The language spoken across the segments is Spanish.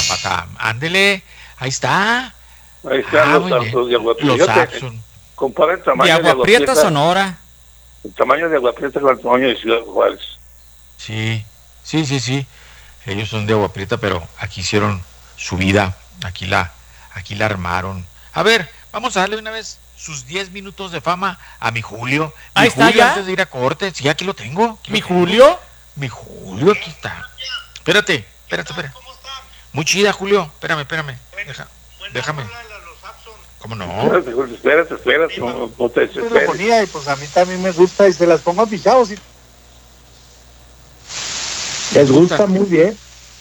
Patam. Ándele, ahí está. Ahí están los muy bien. Sapson de Agua Los Prieta. Sapson. Compara el De tamaño de Agua Agua Prieta, Prieta, Sonora. el tamaño de Agua Prieta con el tamaño de Ciudad Juárez. Sí. Ellos son de Agua Prieta, pero aquí hicieron su vida, aquí la armaron. A ver, vamos a darle una vez sus 10 minutos de fama a mi Julio. Ahí está Julio, ya. antes de ir a corte. Sí, aquí lo tengo. ¿Mi Julio? Mi Julio, aquí está. Espérate. Muy chida, Julio. Espérame. Déjame. ¿Cómo no? Espérate, no te desesperes. Y pues a mí también me gusta y se las pongo a mis chavos. Les gusta muy bien.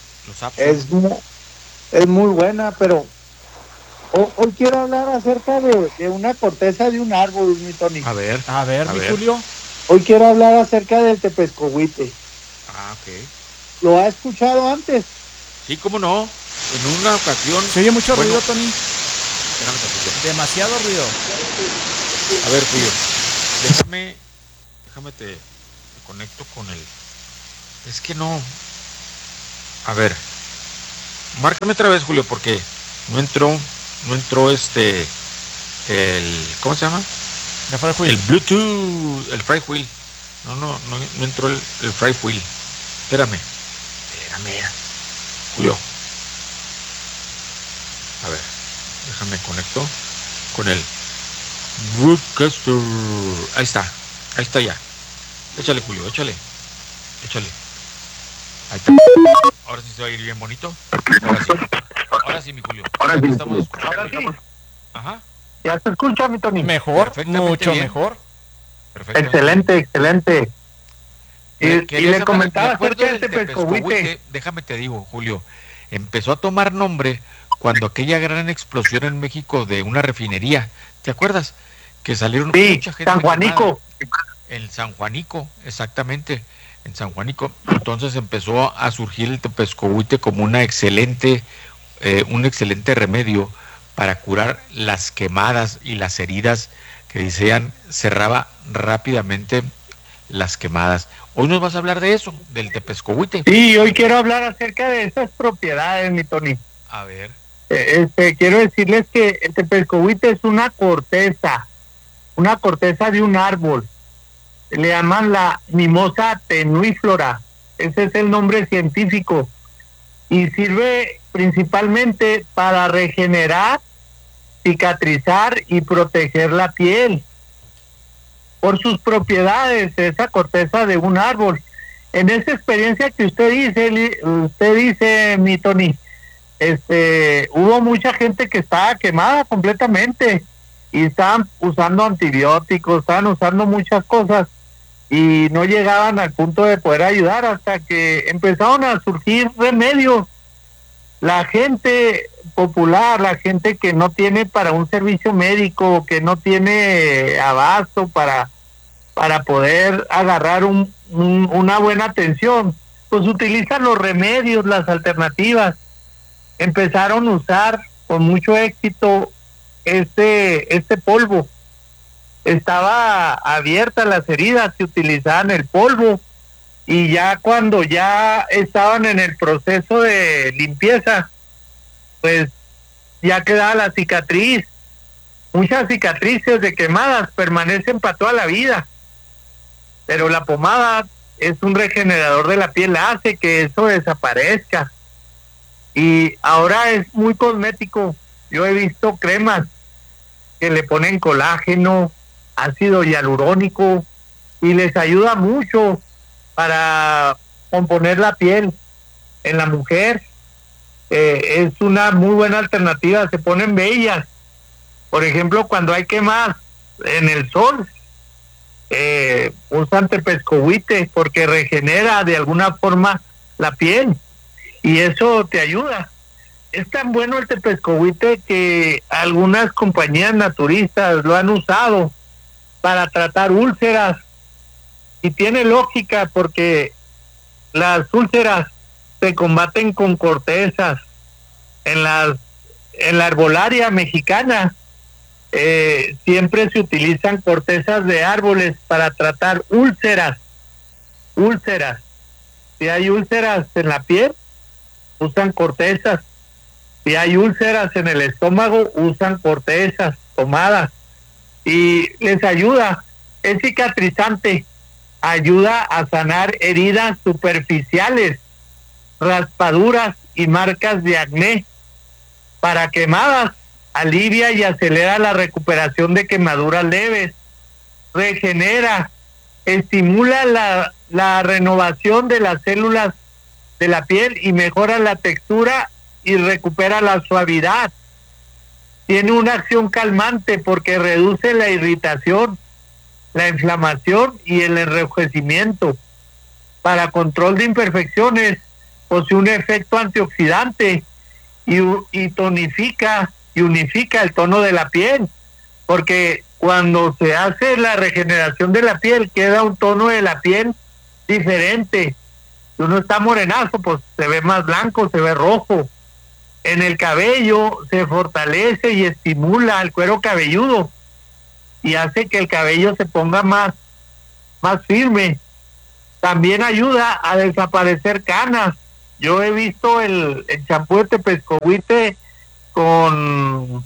Es muy buena, pero hoy quiero hablar acerca de una corteza de un árbol, mi Tony. A ver, mi Julio. Hoy quiero hablar acerca del tepescohuite. Ok. ¿Lo ha escuchado antes? Sí, cómo no. En una ocasión. Se oye mucho ruido, Tony. Espérame tantito. Demasiado ruido. A ver, Julio, déjame te conecto con el. Es que no. A ver, márcame otra vez, Julio, porque no entró ¿cómo se llama? El Bluetooth, el Fry Wheel. No entró el Fry Wheel. Espérame, Julio. A ver, déjame conecto con el Broadcaster. Ahí está ya. Échale, Julio, échale. Ahí está. Ahora sí se va a ir bien bonito. Ahora sí, mi Julio. Ahora sí estamos escuchando. Ahora sí. Ajá. ¿Ya se escucha, mi Tony? Mejor, mucho bien. mejor. Excelente. Y le comentaba acerca acerca del tepescohuite. Déjame te digo, Julio, empezó a tomar nombre cuando aquella gran explosión en México de una refinería, ¿te acuerdas? Que salieron mucha gente San Juanico. En San Juanico, exactamente, en San Juanico. Entonces empezó a surgir el tepescohuite como un excelente remedio para curar las quemadas y las heridas que decían cerraba rápidamente las quemadas. Hoy nos vas a hablar de eso, del tepescohuite. Sí, hoy quiero hablar acerca de esas propiedades, mi Tony. A ver. Quiero decirles que el tepescohuite es una corteza de un árbol. Le llaman la mimosa tenuiflora. Ese es el nombre científico. Y sirve principalmente para regenerar, cicatrizar y proteger la piel. Por sus propiedades, esa corteza de un árbol. En esa experiencia que usted dice, mi Tony, hubo mucha gente que estaba quemada completamente y estaban usando antibióticos, estaban usando muchas cosas y no llegaban al punto de poder ayudar hasta que empezaron a surgir remedios. La gente popular, la gente que no tiene para un servicio médico, que no tiene abasto para poder agarrar una buena atención, pues utilizan los remedios, las alternativas. Empezaron a usar con mucho éxito este polvo. Estaba abierta las heridas, se utilizaban el polvo y ya cuando ya estaban en el proceso de limpieza, pues ya quedaba la cicatriz. Muchas cicatrices de quemadas permanecen para toda la vida, pero la pomada es un regenerador de la piel, hace que eso desaparezca. Y ahora es muy cosmético. Yo he visto cremas que le ponen colágeno, ácido hialurónico y les ayuda mucho para componer la piel en la mujer. Es una muy buena alternativa, se ponen bellas. Por ejemplo, cuando hay quemas en el sol, usan tepescohuite porque regenera de alguna forma la piel y eso te ayuda. Es tan bueno el tepescohuite que algunas compañías naturistas lo han usado para tratar úlceras y tiene lógica porque las úlceras se combaten con cortezas. En la herbolaria mexicana siempre se utilizan cortezas de árboles para tratar úlceras. Si hay úlceras en la piel, usan cortezas Si hay úlceras en el estómago, usan cortezas tomadas y les ayuda. Es cicatrizante, ayuda a sanar heridas superficiales, raspaduras y marcas de acné. Para quemadas, alivia y acelera la recuperación de quemaduras leves. Regenera, estimula la renovación de las células de la piel y mejora la textura y recupera la suavidad. Tiene una acción calmante porque reduce la irritación, la inflamación y el enrojecimiento. Para control de imperfecciones, posee un efecto antioxidante y tonifica y unifica el tono de la piel, porque cuando se hace la regeneración de la piel queda un tono de la piel diferente. Si uno está morenazo, pues se ve más blanco, se ve rojo. En el cabello se fortalece y estimula el cuero cabelludo y hace que el cabello se ponga más firme. También ayuda a desaparecer canas. Yo he visto el champú de Tepezcohuite con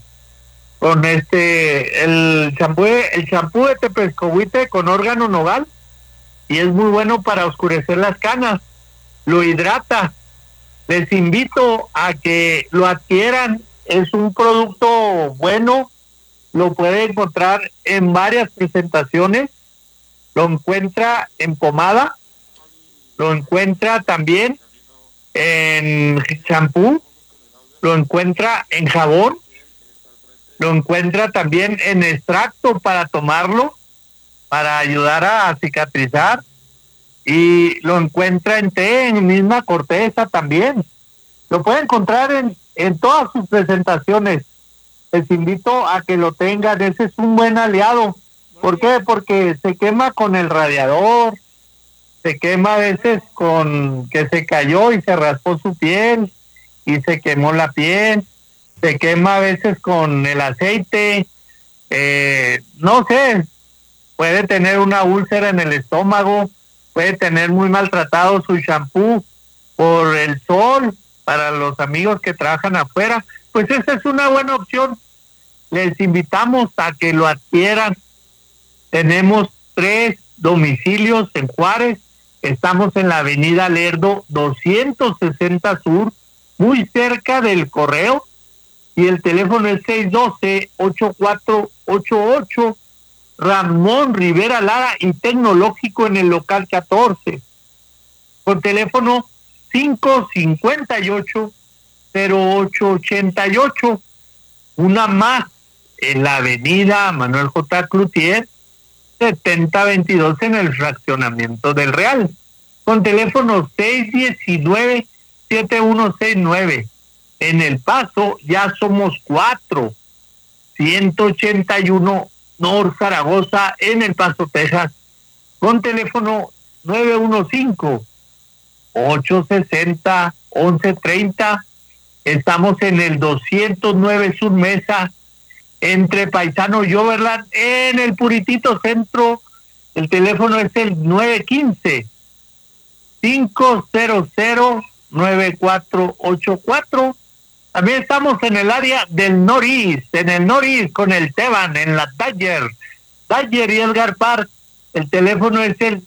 el champú de Tepezcohuite con órgano nogal, y es muy bueno para oscurecer las canas. Lo hidrata. Les invito a que lo adquieran. Es un producto bueno. Lo puede encontrar en varias presentaciones. Lo encuentra en pomada. Lo encuentra también en champú. Lo encuentra en jabón. Lo encuentra también en extracto para tomarlo, para ayudar a cicatrizar. Y lo encuentra en té, en misma corteza también. Lo puede encontrar en todas sus presentaciones. Les invito a que lo tengan. Ese es un buen aliado. ¿Por qué? Porque se quema con el radiador, se quema a veces con que se cayó y se raspó su piel y se quemó la piel, se quema a veces con el aceite, no sé, puede tener una úlcera en el estómago, puede tener muy maltratado su shampoo por el sol. Para los amigos que trabajan afuera, pues esa es una buena opción. Les invitamos a que lo adquieran. Tenemos 3 domicilios en Juárez. Estamos en la avenida Lerdo 260 Sur, muy cerca del correo, y el teléfono es 612-8488, Ramón Rivera Lara y Tecnológico en el local 14, con teléfono 558-0888, una más en la avenida Manuel J. Cloutier 7022 en el fraccionamiento del Real, con teléfono 619-7169. En El Paso ya somos 4, 181 North Zaragoza en El Paso, Texas, con teléfono 915-860-1130. Estamos en el 209 Sur Mesa, entre Paisano y Overland, en el puritito centro. El teléfono es el 915-500-9484. También estamos en el área del Northeast, en el Northeast con el Teban, en la Dyer y Edgar Park. El teléfono es el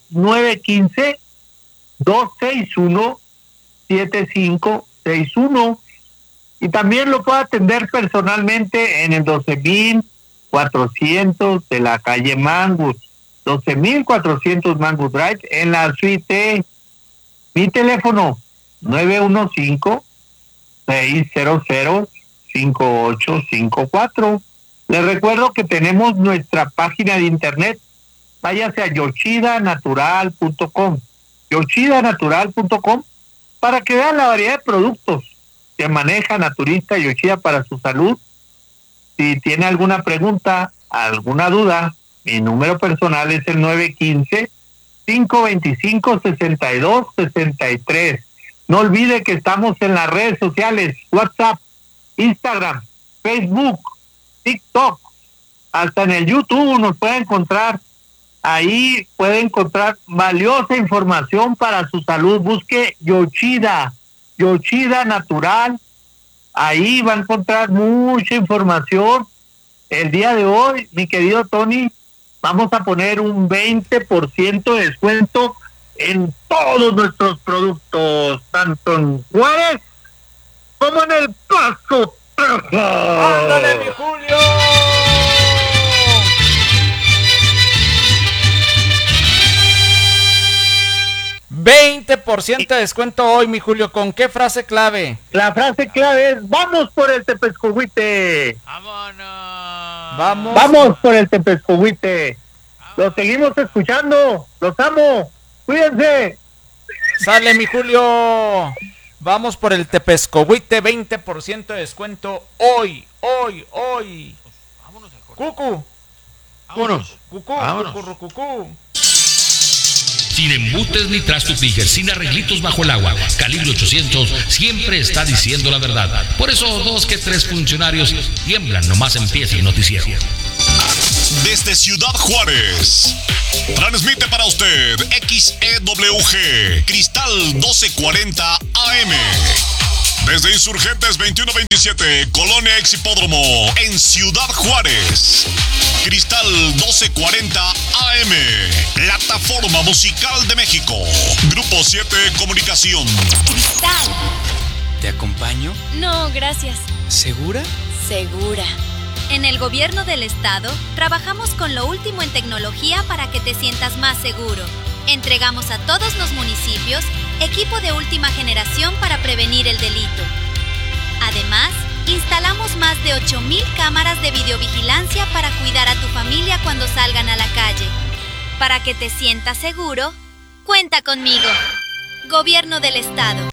915-261-7561. Y también lo puedo atender personalmente en el 12,400 de la calle Mangus, 12,400 Mangus Drive, en la suite. Mi teléfono 915-600-5854. Les recuerdo que tenemos nuestra página de internet. Váyase a yochidanatural.com, yochidanatural.com, para que vean la variedad de productos que maneja Naturista Yochida para su salud. Si tiene alguna pregunta, alguna duda, mi número personal es el 915-525-6263. No olvide que estamos en las redes sociales, WhatsApp, Instagram, Facebook, TikTok, hasta en el YouTube nos puede encontrar. Ahí puede encontrar valiosa información para su salud. Busque Yochida Natural. Ahí va a encontrar mucha información. El día de hoy, mi querido Tony, vamos a poner un 20% de descuento en todos nuestros productos, tanto en Juárez como en El Paso, Texas. ¡Ándale, mi Julio! 20% de descuento hoy, mi Julio. ¿Con qué frase clave? La frase clave es: vamos por el Tepezcohuite. Vamos por el Tepezcohuite. Los seguimos escuchando. Los amo. Cuídense. Sale, mi Julio. Vamos por el Tepezcohuite, 20% de descuento hoy. Cucu. Vámonos. Cucu. Sin embutes ni trasto Tiger, sin arreglitos bajo el agua. Calibre 800 siempre está diciendo la verdad. Por eso 2 que 3 funcionarios tiemblan nomás empieza el noticiero. Desde Ciudad Juárez, transmite para usted XEWG Cristal 1240 AM. Desde Insurgentes 2127, Colonia Exhipódromo, en Ciudad Juárez. Cristal 1240 AM, Plataforma Musical de México. Grupo 7 Comunicación. Cristal. ¿Te acompaño? No, gracias. ¿Segura? Segura. En el gobierno del estado, trabajamos con lo último en tecnología para que te sientas más seguro. Entregamos a todos los municipios equipo de última generación para prevenir el delito. Además, instalamos más de 8,000 cámaras de videovigilancia para cuidar a tu familia cuando salgan a la calle. Para que te sientas seguro, cuenta conmigo. Gobierno del estado.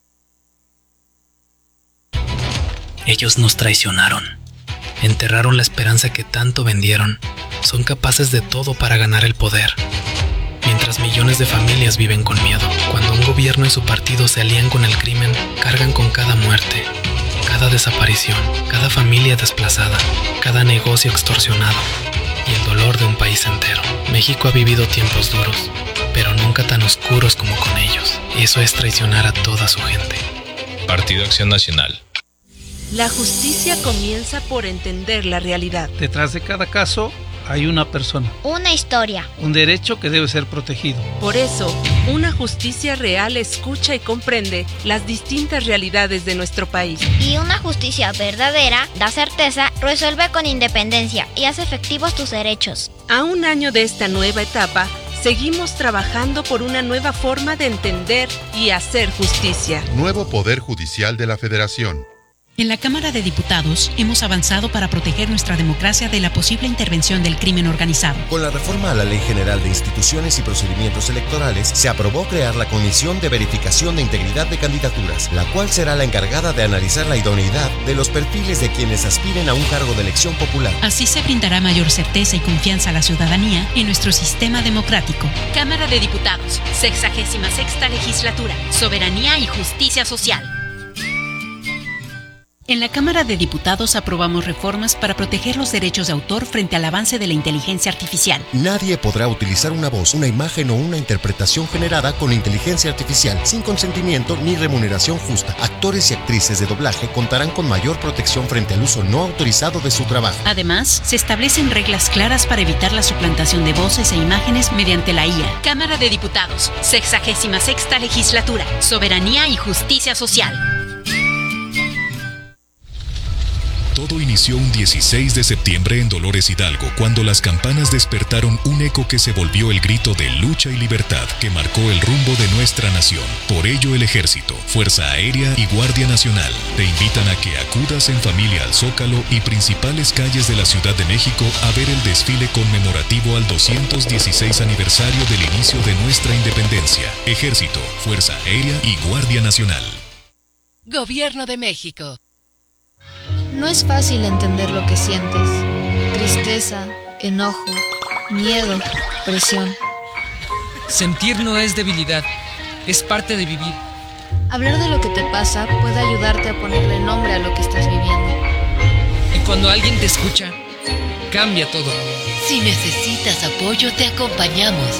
Ellos nos traicionaron. Enterraron la esperanza que tanto vendieron. Son capaces de todo para ganar el poder. Mientras millones de familias viven con miedo, cuando un gobierno y su partido se alían con el crimen, cargan con cada muerte, cada desaparición, cada familia desplazada, cada negocio extorsionado y el dolor de un país entero. México ha vivido tiempos duros, pero nunca tan oscuros como con ellos. Y eso es traicionar a toda su gente. Partido Acción Nacional. La justicia comienza por entender la realidad. Detrás de cada caso hay una persona. Una historia. Un derecho que debe ser protegido. Por eso, una justicia real escucha y comprende las distintas realidades de nuestro país. Y una justicia verdadera da certeza, resuelve con independencia y hace efectivos tus derechos. A un año de esta nueva etapa, seguimos trabajando por una nueva forma de entender y hacer justicia. Nuevo Poder Judicial de la Federación. En la Cámara de Diputados hemos avanzado para proteger nuestra democracia de la posible intervención del crimen organizado. Con la reforma a la Ley General de Instituciones y Procedimientos Electorales, se aprobó crear la Comisión de Verificación de Integridad de Candidaturas, la cual será la encargada de analizar la idoneidad de los perfiles de quienes aspiren a un cargo de elección popular. Así se brindará mayor certeza y confianza a la ciudadanía en nuestro sistema democrático. Cámara de Diputados, 66ª Legislatura, Soberanía y Justicia Social. En la Cámara de Diputados aprobamos reformas para proteger los derechos de autor frente al avance de la inteligencia artificial. Nadie podrá utilizar una voz, una imagen o una interpretación generada con inteligencia artificial sin consentimiento ni remuneración justa. Actores y actrices de doblaje contarán con mayor protección frente al uso no autorizado de su trabajo. Además, se establecen reglas claras para evitar la suplantación de voces e imágenes mediante la IA. Cámara de Diputados, 66ª Legislatura, Soberanía y Justicia Social. Todo inició un 16 de septiembre en Dolores Hidalgo, cuando las campanas despertaron un eco que se volvió el grito de lucha y libertad que marcó el rumbo de nuestra nación. Por ello, el Ejército, Fuerza Aérea y Guardia Nacional te invitan a que acudas en familia al Zócalo y principales calles de la Ciudad de México a ver el desfile conmemorativo al 216 aniversario del inicio de nuestra independencia. Ejército, Fuerza Aérea y Guardia Nacional. Gobierno de México. No es fácil entender lo que sientes. Tristeza, enojo, miedo, presión. Sentir no es debilidad, es parte de vivir. Hablar de lo que te pasa puede ayudarte a ponerle nombre a lo que estás viviendo. Y cuando alguien te escucha, cambia todo. Si necesitas apoyo, te acompañamos.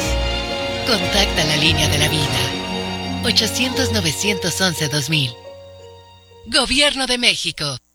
Contacta la línea de la vida. 800-911-2000. Gobierno de México.